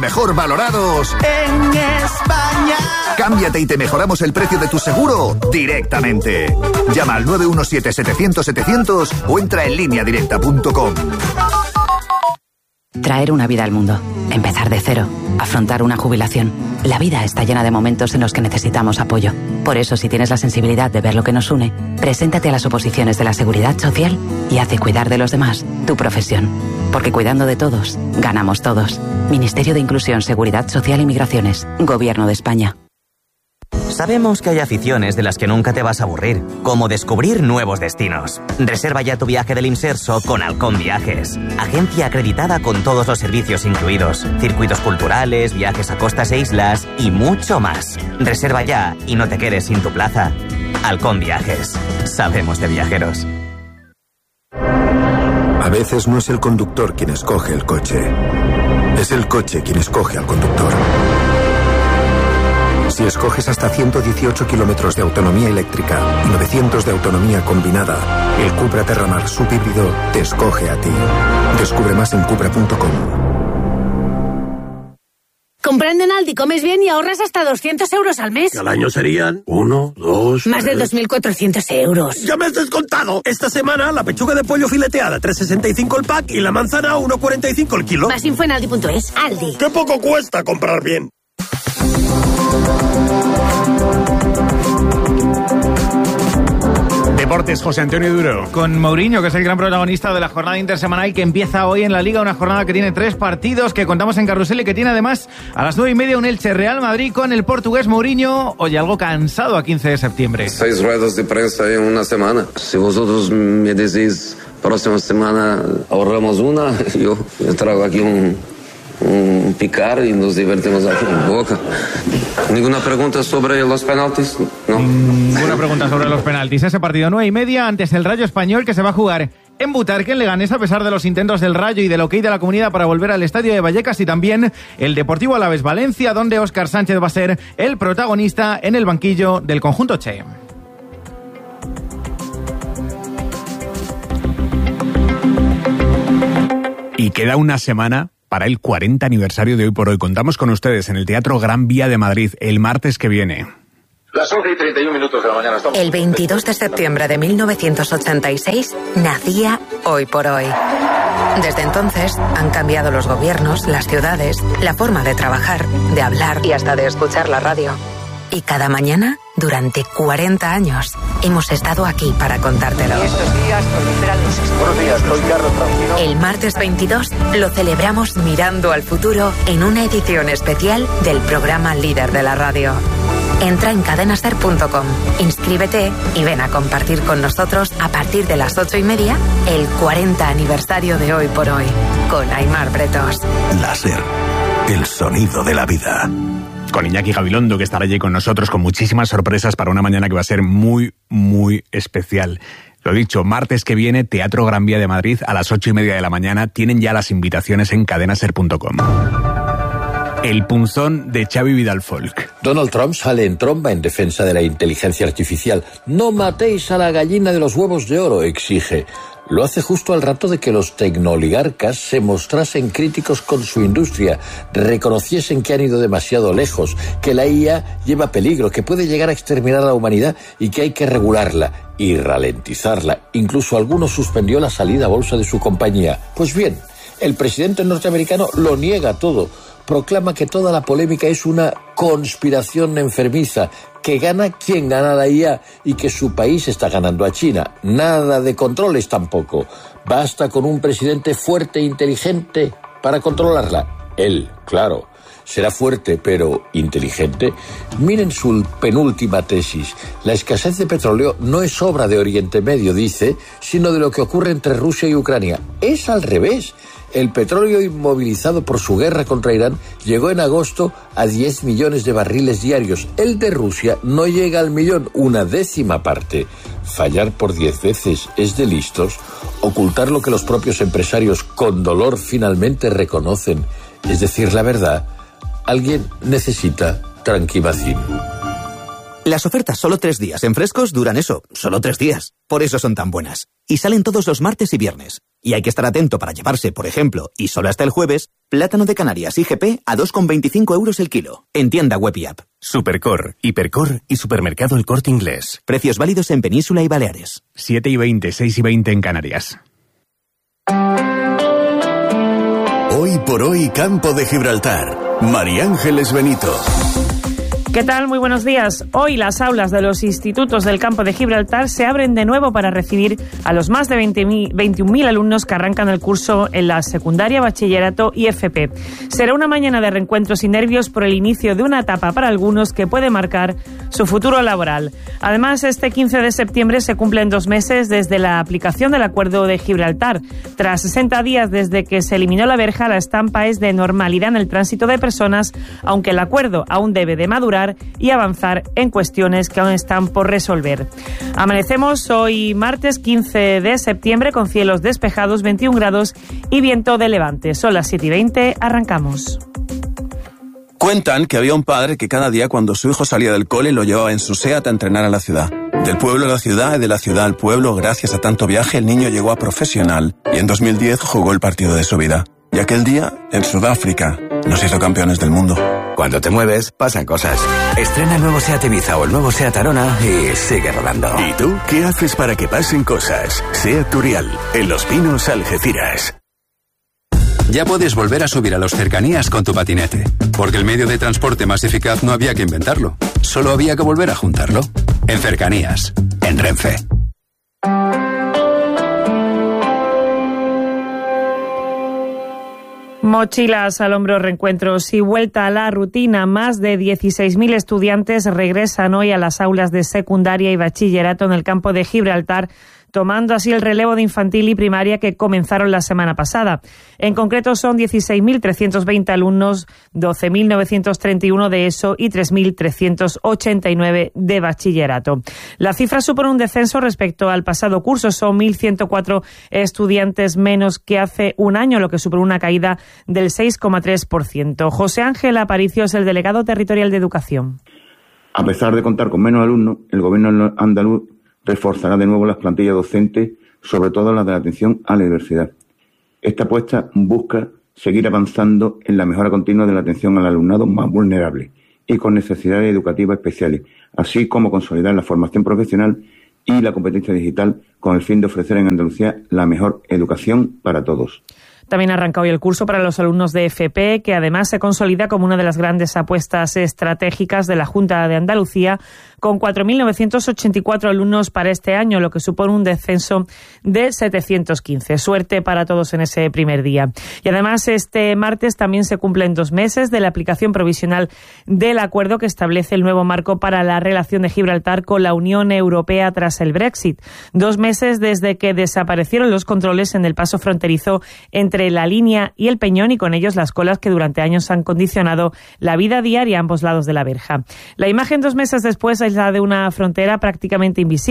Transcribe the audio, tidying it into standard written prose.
Mejor valorados en España. Cámbiate y te mejoramos el precio de tu seguro directamente. Llama al 917-700-700 o entra en lineadirecta.com. Traer una vida al mundo, empezar de cero, afrontar una jubilación. La vida está llena de momentos en los que necesitamos apoyo. Por eso, si tienes la sensibilidad de ver lo que nos une, preséntate a las oposiciones de la Seguridad Social y haz de cuidar de los demás tu profesión. Porque cuidando de todos, ganamos todos. Ministerio de Inclusión, Seguridad Social y Migraciones. Gobierno de España. Sabemos que hay aficiones de las que nunca te vas a aburrir, como descubrir nuevos destinos. Reserva ya tu viaje del Imserso con Halcón Viajes. Agencia acreditada con todos los servicios incluidos. Circuitos culturales, viajes a costas e islas y mucho más. Reserva ya y no te quedes sin tu plaza. Halcón Viajes. Sabemos de viajeros. A veces no es el conductor quien escoge el coche. Es el coche quien escoge al conductor. Si escoges hasta 118 kilómetros de autonomía eléctrica y 900 de autonomía combinada, el Cupra Terramar subhíbrido te escoge a ti. Descubre más en Cupra.com. Comprando en Aldi comes bien y ahorras hasta 200 euros al mes. Al año serían 1, 2... Más de 2.400 euros. ¡Ya me has descontado! Esta semana la pechuga de pollo fileteada 3,65 el pack y la manzana 1,45 el kilo. Más info en Aldi.es. Aldi. ¡Qué poco cuesta comprar bien! Deportes, José Antonio Duro. Con Mourinho, que es el gran protagonista de la jornada intersemanal que empieza hoy en la Liga, una jornada que tiene 3 partidos que contamos en Carrusel y que tiene además a las 9:30 un Elche Real Madrid con el portugués Mourinho. Oye, algo cansado a 15 de septiembre. 6 ruedas de prensa en una semana. Si vosotros me decís próxima semana ahorramos una, yo traigo aquí un picar y nos divertimos aquí en Boca. ¿Ninguna pregunta sobre los penaltis? No. Ninguna pregunta sobre los penaltis. Ese partido 9:30 antes el Rayo Español, que se va a jugar en Butarque, en Leganés, a pesar de los intentos del Rayo y del ok de la comunidad para volver al estadio de Vallecas, y también el Deportivo Alavés Valencia, donde Óscar Sánchez va a ser el protagonista en el banquillo del conjunto Che. Y queda una semana para el 40 aniversario de Hoy por Hoy. Contamos con ustedes en el Teatro Gran Vía de Madrid el martes que viene. Las 11:31 de la mañana. El 22 de septiembre de 1986 nacía Hoy por Hoy. Desde entonces han cambiado los gobiernos, las ciudades, la forma de trabajar, de hablar y hasta de escuchar la radio. Y cada mañana, durante 40 años, hemos estado aquí para contártelo. Y estos días proliferan los... Buenos días, soy Carlos Francino. El martes 22 lo celebramos mirando al futuro en una edición especial del programa líder de la radio. Entra en cadenaser.com, inscríbete y ven a compartir con nosotros a partir de las 8:30 el 40 aniversario de Hoy por Hoy, con Aimar Bretos. La SER, el sonido de la vida. Con Iñaki Gabilondo, que estará allí con nosotros con muchísimas sorpresas para una mañana que va a ser muy, muy especial. Lo dicho, martes que viene, Teatro Gran Vía de Madrid a las 8:30 de la mañana. Tienen ya las invitaciones en cadenaser.com. El punzón de Xavi Vidal Folk. Donald Trump sale en tromba en defensa de la inteligencia artificial. No matéis a la gallina de los huevos de oro, exige. Lo hace justo al rato de que los tecnooligarcas se mostrasen críticos con su industria, reconociesen que han ido demasiado lejos, que la IA lleva peligro, que puede llegar a exterminar a la humanidad y que hay que regularla y ralentizarla. Incluso algunos suspendió la salida a bolsa de su compañía. Pues bien, el presidente norteamericano lo niega todo. Proclama que toda la polémica es una conspiración enfermiza, que gana quien gana la IA y que su país está ganando a China. Nada de controles tampoco. Basta con un presidente fuerte e inteligente para controlarla. Él, claro, será fuerte pero inteligente. Miren su penúltima tesis. La escasez de petróleo no es obra de Oriente Medio, dice, sino de lo que ocurre entre Rusia y Ucrania. Es al revés. El petróleo inmovilizado por su guerra contra Irán llegó en agosto a 10 millones de barriles diarios. El de Rusia no llega al millón, una décima parte. Fallar por 10 veces es de listos. Ocultar lo que los propios empresarios con dolor finalmente reconocen, es decir, la verdad. Alguien necesita Tranquimacin. Las ofertas solo 3 días en Frescos duran eso, solo 3 días. Por eso son tan buenas. Y salen todos los martes y viernes. Y hay que estar atento para llevarse, por ejemplo, y solo hasta el jueves, plátano de Canarias IGP a 2,25 € el kilo. En tienda web y app. Supercor, Hipercor y Supermercado El Corte Inglés. Precios válidos en Península y Baleares. 7:20, 6:20 en Canarias. Hoy por hoy, Campo de Gibraltar. María Ángeles Benito. ¿Qué tal? Muy buenos días. Hoy las aulas de los institutos del Campo de Gibraltar se abren de nuevo para recibir a los más de 21.000 alumnos que arrancan el curso en la secundaria, bachillerato y FP. Será una mañana de reencuentros y nervios por el inicio de una etapa para algunos que puede marcar su futuro laboral. Además, este 15 de septiembre se cumplen 2 meses desde la aplicación del Acuerdo de Gibraltar. Tras 60 días desde que se eliminó la verja, la estampa es de normalidad en el tránsito de personas, aunque el acuerdo aún debe de madurar y avanzar en cuestiones que aún están por resolver. Amanecemos hoy martes 15 de septiembre con cielos despejados, 21 grados y viento de levante. Son las 7:20, arrancamos. Cuentan que había un padre que cada día cuando su hijo salía del cole lo llevaba en su SEAT a entrenar a la ciudad. Del pueblo a la ciudad y de la ciudad al pueblo, gracias a tanto viaje, el niño llegó a profesional y en 2010 jugó el partido de su vida. Y aquel día, en Sudáfrica, nos hizo campeones del mundo. Cuando te mueves, pasan cosas. Estrena el nuevo SEAT Ibiza o el nuevo SEAT Arona y sigue rodando. ¿Y tú qué haces para que pasen cosas? SEAT Turial, en Los Pinos, Algeciras. Ya puedes volver a subir a los cercanías con tu patinete, porque el medio de transporte más eficaz no había que inventarlo, solo había que volver a juntarlo. En Cercanías, en Renfe. Mochilas al hombro, reencuentros y vuelta a la rutina. Más de 16.000 estudiantes regresan hoy a las aulas de secundaria y bachillerato en el Campo de Gibraltar, tomando así el relevo de infantil y primaria que comenzaron la semana pasada. En concreto son 16.320 alumnos, 12.931 de ESO y 3.389 de bachillerato. La cifra supone un descenso respecto al pasado curso. Son 1.104 estudiantes menos que hace un año, lo que supone una caída del 6,3%. José Ángel Aparicio es el delegado territorial de Educación. A pesar de contar con menos alumnos, el gobierno andaluz reforzará de nuevo las plantillas docentes, sobre todo las de la atención a la diversidad. Esta apuesta busca seguir avanzando en la mejora continua de la atención al alumnado más vulnerable y con necesidades educativas especiales, así como consolidar la formación profesional y la competencia digital con el fin de ofrecer en Andalucía la mejor educación para todos. También arranca hoy el curso para los alumnos de FP, que además se consolida como una de las grandes apuestas estratégicas de la Junta de Andalucía, con 4.984 alumnos para este año, lo que supone un descenso de 715. Suerte para todos en ese primer día. Y además este martes también se cumplen 2 meses de la aplicación provisional del acuerdo que establece el nuevo marco para la relación de Gibraltar con la Unión Europea tras el Brexit. 2 meses desde que desaparecieron los controles en el paso fronterizo entre la línea y el Peñón y con ellos las colas que durante años han condicionado la vida diaria a ambos lados de la verja. La imagen 2 meses después es la de una frontera prácticamente invisible.